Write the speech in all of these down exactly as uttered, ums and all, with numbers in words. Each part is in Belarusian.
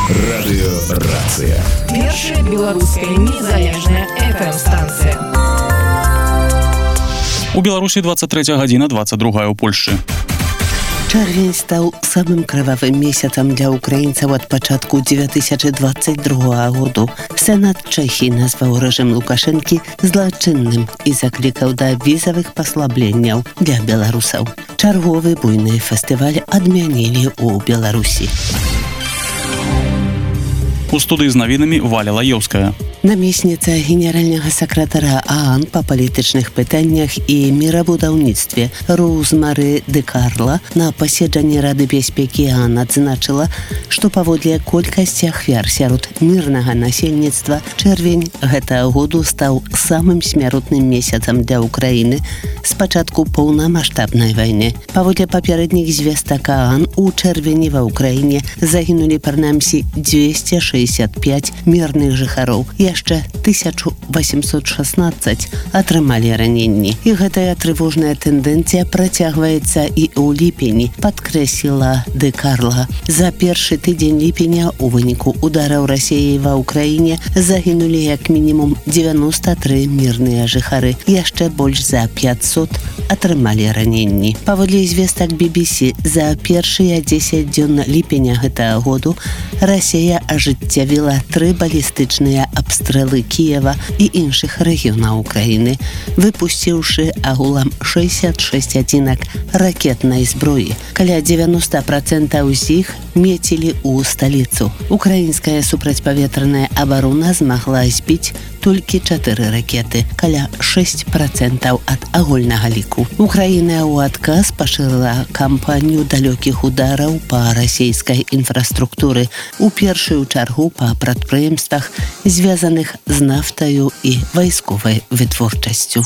Радыёрацыя. Першая беларуская незалежная эф эм-станцыя. У Беларусі двадцать третья гадзіна, двадцать другая ў Польшчы. Чэрвень стаў самым крывавым месяцам для украінцаў ад пачатку две тысячи двадцать другога году. Сенат Чэхіі назваў рэжым Лукашэнкі злачынным і заклікаў да візавых паслабленняў для беларусаў. Чарговы буйны фестываль адмянілі ў Беларусі. У студыі з навінамі Валя Лаёўская. Намесніца генеральнага сакратара ААН па палітычных пытаннях і мірабудаўніцтве Роўзмары Дэ Карла на паседжанні Рады бяспекі ААН адзначыла, што паводле колькасці ахвяр сярод мірнага насельніцтва чэрвень гэтага году стаў самым смяротным месяцам для Украіны з пачатку поўнамаштабнай вайны. Паводле папярэдніх звестак ААН у чэрвені ва Ўкраіне загінулі прынамсі двести шестьдесят пять мірных жыхароў. Яшчэ тысяча восемьсот шестнадцать атрымалі раненні. І гэтая трывожная тэндэнцыя працягваецца і ў ліпені, падкрэсліла Дэ Карла. За першы тыдзень ліпеня у выніку удараў Расіі ва Ўкраіне загінулі як мінімум девяносто три мірныя жыхары. Яшчэ больш за пятьсот атрымалі раненні. Паводле звестак би би си, за першыя дзесяць дзён ліпеня гэтага году Расія ажыццявіла тры балістычныя абстрэлы Кіева і іншых рэгіёнаў Украіны, выпусціўшы агулам шестьдесят шесть адзінак ракетнай зброі. Каля девяносто процентов з іх мецілі ў сталіцу. Украінская супрацьпаветраная абарона змагла збіць толькі чатыры ракеты, каля шесть процентов ад агульнага ліку. Украіна ў адказ пашырыла кампанію далёкіх удараў па расійскай інфраструктуры, у першую чаргу па прадпрыемствах, звязаных з нафтаю і вайсковай вытворчасцю.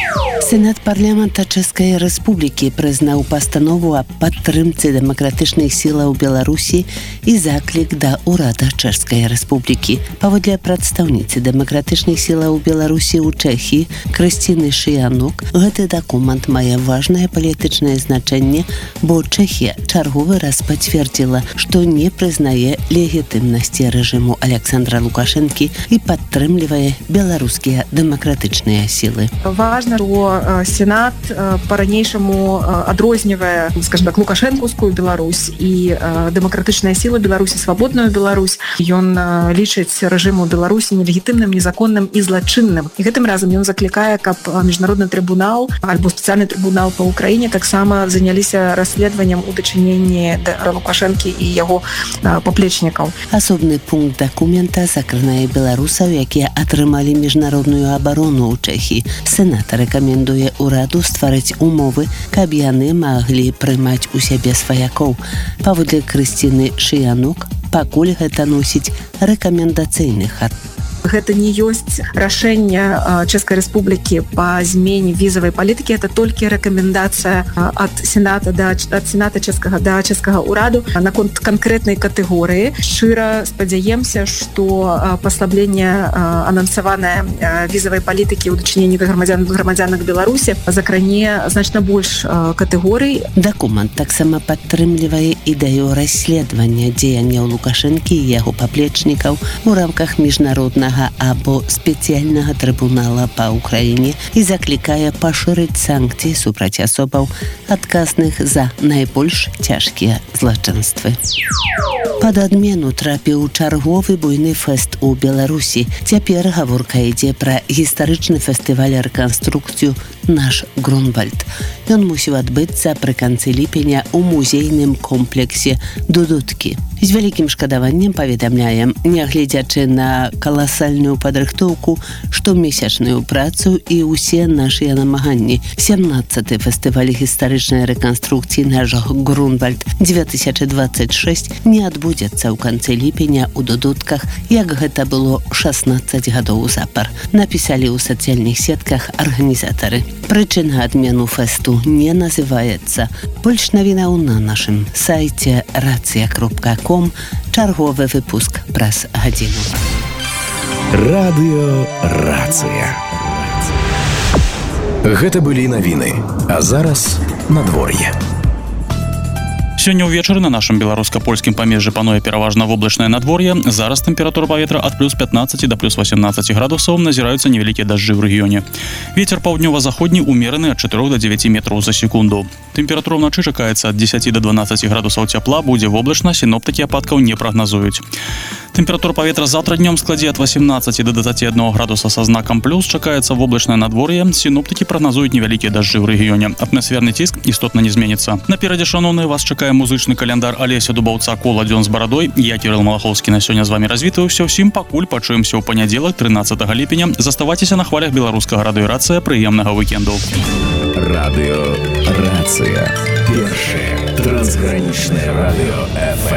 Сенат парламента Чэшскай Рэспублікі прызнаў пастанову аб падтрымцы дэмакратычных сілаў Беларусі і заклік да ўрада Чэшскай Рэспублікі. Паводле прадстаўніцы дэмакратычных сілаў Беларусі ў Чэхіі Крысціны Шыянук, гэты дакумент мае важнае палітычнае значэнне, бо Чэхія чарговы раз пацвердзіла, што не прызнае легітымнасці рэжыму Александра Лукашэнкі і падтрымлівае беларускія дэмакратычныя сілы. Важна, што Сенат па-ранейшаму адрознівае, скажем так, лукашэнкаўскую Беларусь і дэмакратычная сіла Беларусі, свабодную Беларусь. Ён лічыць рэжыму Беларусі нелегітымным, незаконным і злачынным. І гэтым разам ён заклікае, каб міжнародны трыбунал альбо спецыяльны трыбунал па Ўкраіне таксама заняліся расследаваннем у дачыненні да Лукашэнкі і яго паплечнікаў. Асобны пункт дакумента закранае беларусаў, якія атрымалі міжнародную абарону ў Чэхіі. Сенат рэкамендуе ўраду стварыць умовы, каб яны маглі прымаць у сябе сваякоў. Паводле Крысціны Шыянук, пакуль гэта носіць рэкамендацыйны характар. Гэта не ёсць рашэнне Чэшскай Рэспублікі па змене візавай палітыкі, это толькі рэкамендацыя ад Сената да ад Сената чэшскага да чэшскага ўраду наконт канкрэтнай катэгорыі. Шчыра спадзяемся, што паслабленне анансаванае візавай палітыкі ў дачыненні да грамадзян грамадзянак Беларусі закране значна больш катэгорый. Дакумент таксама падтрымлівае ідэю расследавання дзеянняў Лукашэнкі і яго паплечнікаў у рамках міжнароднага або спецыяльнага трыбунала па Ўкраіне і заклікае пашырыць санкцыі супраць асобаў, адказных за найбольш цяжкія злачынствы. Пад адмену трапіў чарговы буйны фэст у Беларусі. Цяпер гаворка ідзе пра гістарычны фестываль рэканструкцыю «Наш Грунвальд». Ён мусіў адбыцца пры канцы ліпеня ў музейным комплексе «Дудуткі». З вялікім шкадаваннем паведамляем, нягледзячы на каласальную падрыхтоўку, штомесячную працу і ўсе нашыя намаганні. сямнадцаты фестываль гістарычнай рэканструкцыі «Наш Грунвальд» две тысячи двадцать шесть не адбудзецца ў канцы ліпеня ў Дудутках, як гэта было шестнадцать гадоў запар. Напісалі ў сацыяльных сетках арганізатары. Прычына адмену фэсту не называецца. Больш навінаў на нашым сайце рацыя кропка ком. Чарговы выпуск праз гадзіну. Радыёрацыя. Гэта былі навіны, а зараз надвор'е. Сёння ўвечары на нашым беларуска-польскім памежжы пануе пераважна воблачнае надвор'е. Зараз тэмпература паветра ад плюс пятнаццаць да плюс васемнаццаць градусаў, назіраюцца невялікія дажджы ў рэгіёне. Вецер паўднёва-заходні умераны ад чатырох да дзевяці метраў за секунду. Тэмпература ўначы чакаецца ад дзесяці да дванаццаці градусаў цяпла, будзе воблачна, сіноптыкі ападкаў не прагназуюць. Тэмпература паветра заўтра днём складзе ад васемнаццаці да дваццаці аднаго градуса са знакам плюс, чакаецца воблачнае надвор'е, сіноптыкі прагназуюць невялікія дажджы ў рэгіёне. Атмасферны ціск істотна не зменіцца. Наперадзе, шаноўныя, вас чакае музычны каляндар Алеся Дубаўца «Кола дзён з барадой». Я, Кірыл Малахоўскі, на сёння з вамі развітваюся. Ўсім пакуль пачуемся ў панядзелак, трынаццатага ліпеня. Заставайцеся на хвалях беларускага радыёрацыя. Прыемнага вікенду. Радыё Рацыя. Першае трансгранічнае радыё эф эм.